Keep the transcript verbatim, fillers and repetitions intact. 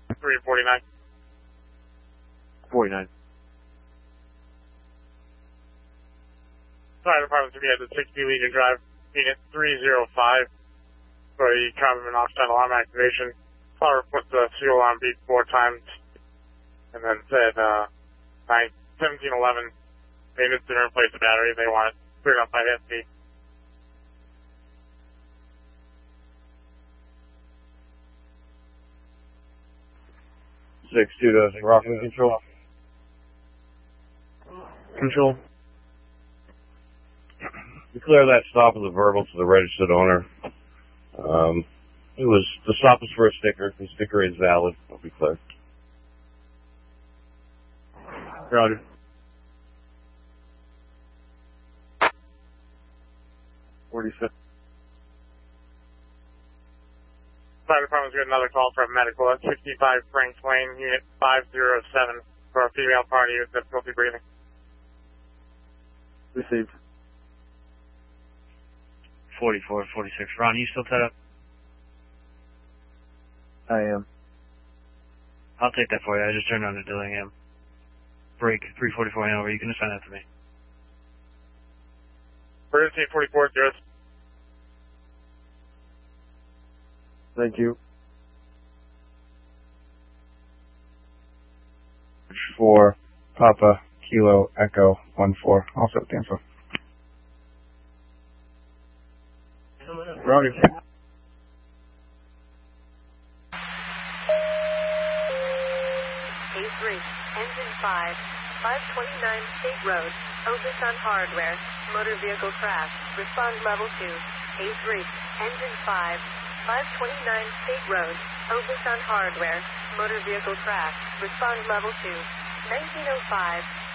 three forty-nine. forty-nine. Fire department to be at the sixty Legion Drive, unit three oh five for the carbon monoxide alarm activation. Fire put the fuel alarm beep four times and then said, uh, seventeen eleven, they just didn't replace the battery, they want it cleared up by the S P. six two dosing, Rockland Control. Control. Declare that stop as a verbal to the registered owner. Um, it was, the stop was for a sticker. The sticker is valid. I'll be clear. Roger. forty-six. Fire department's got another call from medical at sixty-five Franks Lane, unit five oh seven for a female party with difficulty breathing. Received. forty-four forty-six. Ron, you still tied up? I am. I'll take that for you. I just turned on the Dillingham. Break three forty-four Hanover. You can assign that to me. Emergency forty-four zero. Thank you. For Papa Kilo Echo one four. Also with info. Roger. A three, engine five, five twenty-nine State Road, Ovisan Hardware, motor vehicle crash, respond level two. A three, engine five, five twenty-nine State Road, Ovisan Hardware, motor vehicle crash, respond level two. nineteen oh five,